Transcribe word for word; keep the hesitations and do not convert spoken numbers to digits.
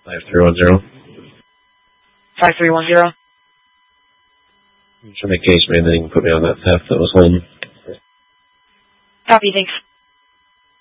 five three one zero. five three one zero. I'm trying to gauge me and then you can put me on that theft that was holding. Copy, thanks.